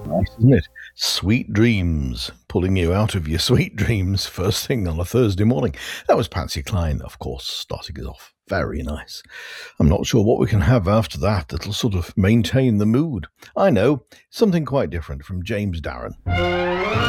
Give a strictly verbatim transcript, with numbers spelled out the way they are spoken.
Nice, isn't it? Sweet Dreams, pulling you out of your sweet dreams first thing on a Thursday morning. That was Patsy Cline, of course, starting us off. Very nice. I'm not sure what we can have after that that'll sort of maintain the mood. I know, something quite different from James Darren.